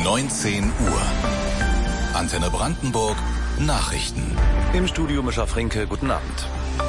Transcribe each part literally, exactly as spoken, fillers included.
neunzehn Uhr. Antenne Brandenburg Nachrichten. Im Studio Mischa Frinke, guten Abend.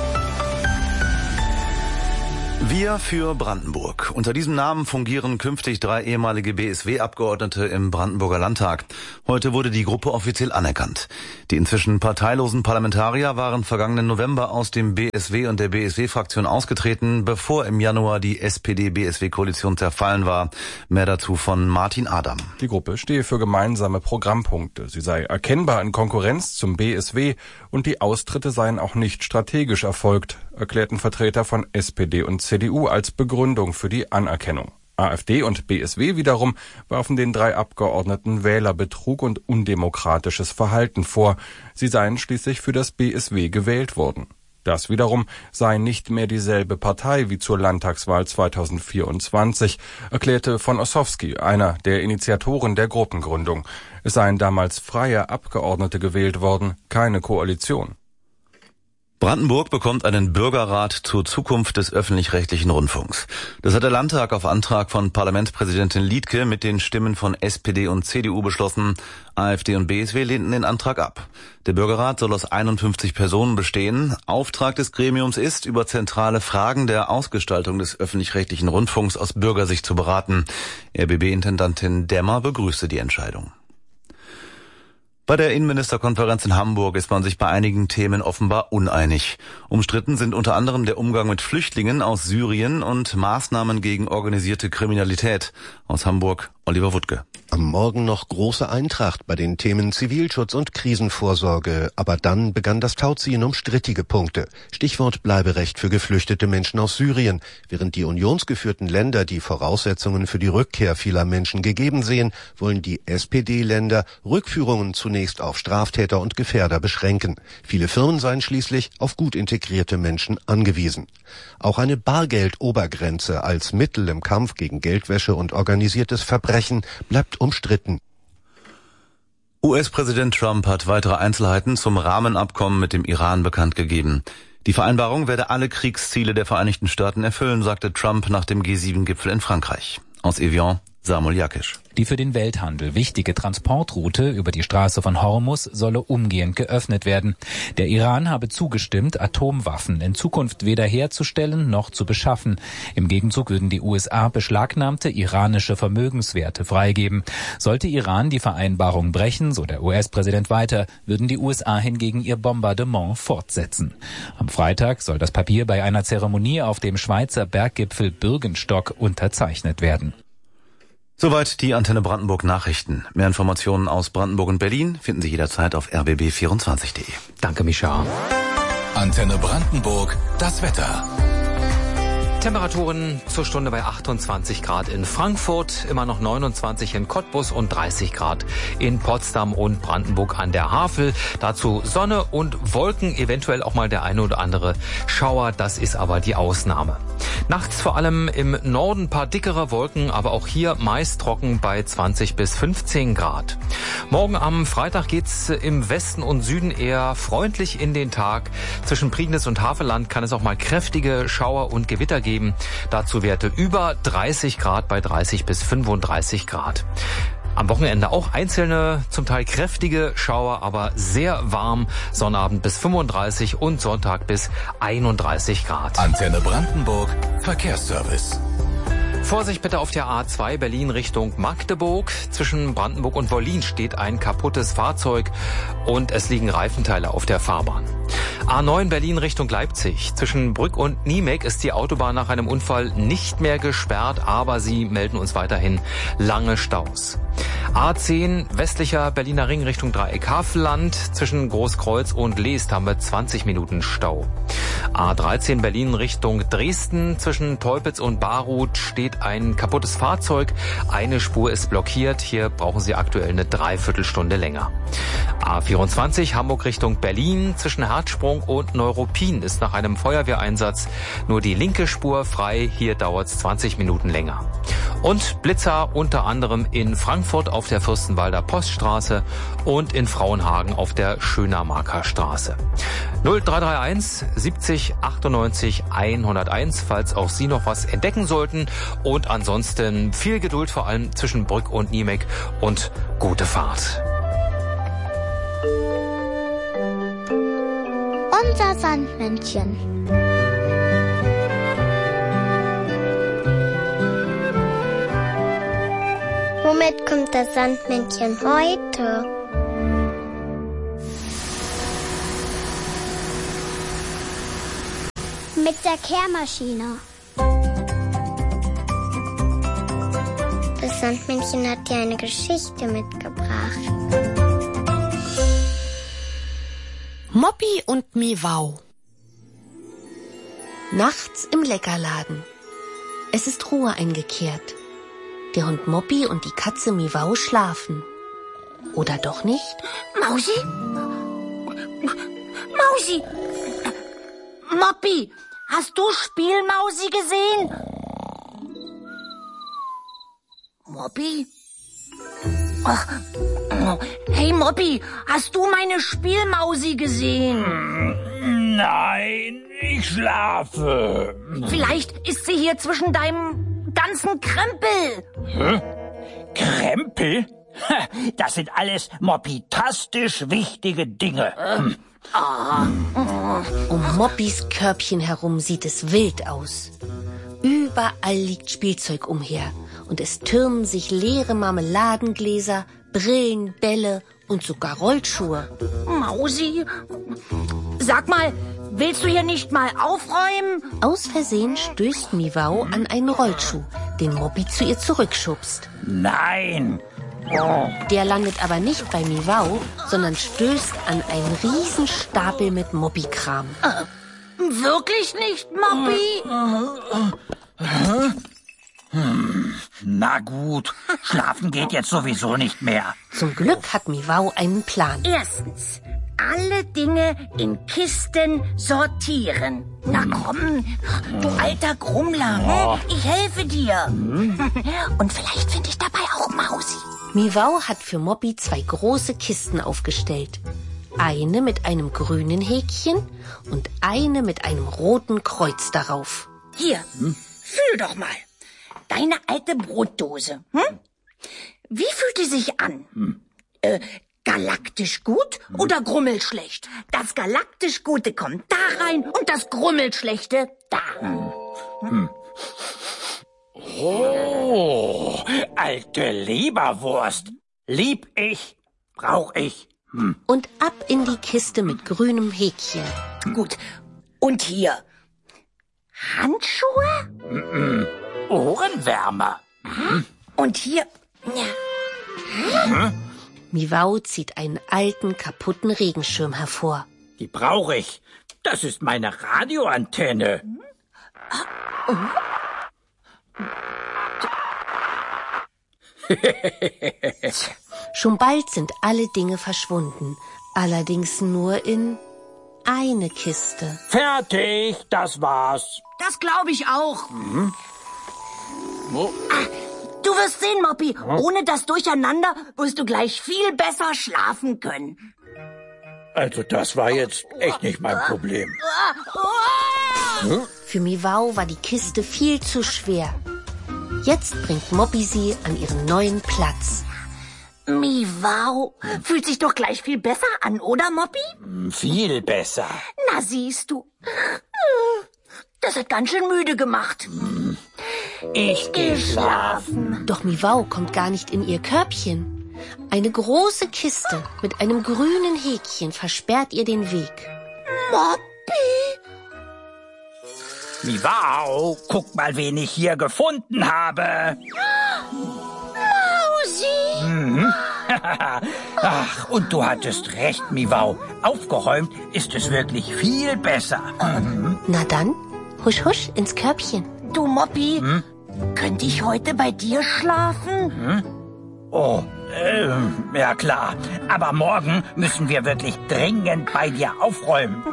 Wir für Brandenburg. Unter diesem Namen fungieren künftig drei ehemalige B S W-Abgeordnete im Brandenburger Landtag. Heute wurde die Gruppe offiziell anerkannt. Die inzwischen parteilosen Parlamentarier waren vergangenen November aus dem B S W und der B S W-Fraktion ausgetreten, bevor im Januar die S P D-B S W-Koalition zerfallen war. Mehr dazu von Martin Adam. Die Gruppe stehe für gemeinsame Programmpunkte. Sie sei erkennbar in Konkurrenz zum B S W und die Austritte seien auch nicht strategisch erfolgt, erklärten Vertreter von S P D und C D U als Begründung für die Anerkennung. AfD und B S W wiederum warfen den drei Abgeordneten Wählerbetrug und undemokratisches Verhalten vor. Sie seien schließlich für das B S W gewählt worden. Das wiederum sei nicht mehr dieselbe Partei wie zur Landtagswahl zweitausendvierundzwanzig, erklärte von Ossowski, einer der Initiatoren der Gruppengründung. Es seien damals freie Abgeordnete gewählt worden, keine Koalition. Brandenburg bekommt einen Bürgerrat zur Zukunft des öffentlich-rechtlichen Rundfunks. Das hat der Landtag auf Antrag von Parlamentspräsidentin Liedtke mit den Stimmen von S P D und C D U beschlossen. AfD und B S W lehnten den Antrag ab. Der Bürgerrat soll aus einundfünfzig Personen bestehen. Auftrag des Gremiums ist, über zentrale Fragen der Ausgestaltung des öffentlich-rechtlichen Rundfunks aus Bürgersicht zu beraten. R B B-Intendantin Demmer begrüßte die Entscheidung. Bei der Innenministerkonferenz in Hamburg ist man sich bei einigen Themen offenbar uneinig. Umstritten sind unter anderem der Umgang mit Flüchtlingen aus Syrien und Maßnahmen gegen organisierte Kriminalität. Aus Hamburg, Oliver Wuttke. Am Morgen noch große Eintracht bei den Themen Zivilschutz und Krisenvorsorge. Aber dann begann das Tauziehen um strittige Punkte. Stichwort Bleiberecht für geflüchtete Menschen aus Syrien. Während die unionsgeführten Länder die Voraussetzungen für die Rückkehr vieler Menschen gegeben sehen, wollen die S P D-Länder Rückführungen zunächst auf Straftäter und Gefährder beschränken. Viele Firmen seien schließlich auf gut integrierte Menschen angewiesen. Auch eine Bargeldobergrenze als Mittel im Kampf gegen Geldwäsche und organisiertes Verbrechen bleibt umstritten. U S-Präsident Trump hat weitere Einzelheiten zum Rahmenabkommen mit dem Iran bekannt gegeben. Die Vereinbarung werde alle Kriegsziele der Vereinigten Staaten erfüllen, sagte Trump nach dem G sieben Gipfel in Frankreich. Aus Evian, Samuel Jakisch. Die für den Welthandel wichtige Transportroute über die Straße von Hormuz solle umgehend geöffnet werden. Der Iran habe zugestimmt, Atomwaffen in Zukunft weder herzustellen noch zu beschaffen. Im Gegenzug würden die U S A beschlagnahmte iranische Vermögenswerte freigeben. Sollte Iran die Vereinbarung brechen, so der U S-Präsident weiter, würden die U S A hingegen ihr Bombardement fortsetzen. Am Freitag soll das Papier bei einer Zeremonie auf dem Schweizer Berggipfel Bürgenstock unterzeichnet werden. Soweit die Antenne Brandenburg Nachrichten. Mehr Informationen aus Brandenburg und Berlin finden Sie jederzeit auf r b b vierundzwanzig punkt d e. Danke, Mischa. Antenne Brandenburg, das Wetter. Temperaturen zur Stunde bei achtundzwanzig Grad in Frankfurt, immer noch neunundzwanzig in Cottbus und dreißig Grad in Potsdam und Brandenburg an der Havel. Dazu Sonne und Wolken, eventuell auch mal der eine oder andere Schauer, das ist aber die Ausnahme. Nachts vor allem im Norden paar dickere Wolken, aber auch hier meist trocken bei zwanzig bis fünfzehn Grad. Morgen am Freitag geht's im Westen und Süden eher freundlich in den Tag. Zwischen Prignitz und Havelland kann es auch mal kräftige Schauer und Gewitter geben. Dazu Werte über dreißig Grad bei dreißig bis fünfunddreißig Grad. Am Wochenende auch einzelne, zum Teil kräftige Schauer, aber sehr warm. Sonnabend bis fünfunddreißig und Sonntag bis einunddreißig Grad. Antenne Brandenburg, Verkehrsservice. Vorsicht bitte auf der A zwei Berlin Richtung Magdeburg. Zwischen Brandenburg und Wollin steht ein kaputtes Fahrzeug und es liegen Reifenteile auf der Fahrbahn. A neun Berlin Richtung Leipzig. Zwischen Brück und Niemek ist die Autobahn nach einem Unfall nicht mehr gesperrt, aber sie melden uns weiterhin lange Staus. A zehn westlicher Berliner Ring Richtung Dreieck Havelland. Zwischen Großkreuz und Leest haben wir zwanzig Minuten Stau. A dreizehn Berlin Richtung Dresden. Zwischen Teupitz und Baruth steht ein kaputtes Fahrzeug. Eine Spur ist blockiert. Hier brauchen Sie aktuell eine Dreiviertelstunde länger. A vierundzwanzig Hamburg Richtung Berlin. Zwischen Herzsprung und Neuruppin ist nach einem Feuerwehreinsatz nur die linke Spur frei. Hier dauert es zwanzig Minuten länger. Und Blitzer unter anderem in Frankfurt auf auf der Fürstenwalder Poststraße und in Frauenhagen auf der Schönermarker Straße. null drei drei eins siebzig achtundneunzig hunderteins, falls auch Sie noch was entdecken sollten. Und ansonsten viel Geduld, vor allem zwischen Brück und Niemek, und gute Fahrt. Unser Sandmännchen. Womit kommt das Sandmännchen heute? Mit der Kehrmaschine. Das Sandmännchen hat dir eine Geschichte mitgebracht. Moppy und Miwau. Nachts im Leckerladen. Es ist Ruhe eingekehrt. Der Hund Moppy und die Katze Miwau schlafen. Oder doch nicht? Mausi? Mausi! Moppy, hast du Spielmausi gesehen? Moppy? Ach, hey Moppy, hast du meine Spielmausi gesehen? Nein, ich schlafe. Vielleicht ist sie hier zwischen deinem ganzen Krempel. Hä? Krempel? Das sind alles moppitastisch wichtige Dinge. Hm. Um Moppys Körbchen herum sieht es wild aus. Überall liegt Spielzeug umher und es türmen sich leere Marmeladengläser, Brillen, Bälle und sogar Rollschuhe. Mausi, sag mal, willst du hier nicht mal aufräumen? Aus Versehen stößt Miwau an einen Rollschuh, den Moppy zu ihr zurückschubst. Nein! Der landet aber nicht bei Miwau, sondern stößt an einen riesen Stapel mit Moppy-Kram. Äh, wirklich nicht, Moppy? Hm, na gut, schlafen geht jetzt sowieso nicht mehr. Zum Glück hat Miwau einen Plan. Erstens, alle Dinge in Kisten sortieren. Na komm, du alter Grummler, Oh. ich helfe dir. Und vielleicht finde ich dabei auch Mausi. Miwau hat für Moppy zwei große Kisten aufgestellt. Eine mit einem grünen Häkchen und eine mit einem roten Kreuz darauf. Hier, fühl doch mal. Deine alte Brotdose. Hm? Wie fühlt die sich an? Hm. Äh, galaktisch gut hm. oder grummelschlecht? Das galaktisch Gute kommt da rein und das grummelschlechte da. Hm. Hm. Oh, alte Leberwurst. Lieb ich, brauch ich. Hm. Und ab in die Kiste mit grünem Häkchen. Gut. Und hier? Handschuhe? Mm-mm. Ohrenwärmer. Hm. Und hier? Ja. Hm? Miwau zieht einen alten, kaputten Regenschirm hervor. Die brauche ich. Das ist meine Radioantenne. Hm? Oh. Schon bald sind alle Dinge verschwunden, allerdings nur in eine Kiste. Fertig, das war's. Das glaube ich auch. Mhm. Oh. Ah, du wirst sehen, Moppy, oh. Ohne das Durcheinander wirst du gleich viel besser schlafen können. Also das war jetzt echt nicht mein Problem. Hm? Für Miwau war die Kiste viel zu schwer. Jetzt bringt Moppy sie an ihren neuen Platz. Miwau, fühlt sich doch gleich viel besser an, oder, Moppy? Viel besser. Na, siehst du. Das hat ganz schön müde gemacht. Ich geh schlafen. Doch Miwau kommt gar nicht in ihr Körbchen. Eine große Kiste mit einem grünen Häkchen versperrt ihr den Weg. Moppy! Miwau, guck mal, wen ich hier gefunden habe. Mausi! Mhm. Ach, und du hattest recht, Miwau. Aufgeräumt ist es wirklich viel besser. Mhm. Na dann, husch husch ins Körbchen. Du, Moppy, hm? Könnte ich heute bei dir schlafen? Hm? Oh, äh, ja klar. Aber morgen müssen wir wirklich dringend bei dir aufräumen.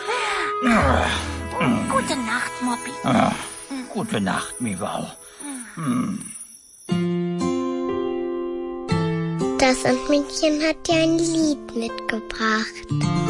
Hm. Gute Nacht, Moppy. Ah, gute Nacht, Miwau. Hm. Und das Sandmännchen hat dir ein Lied mitgebracht.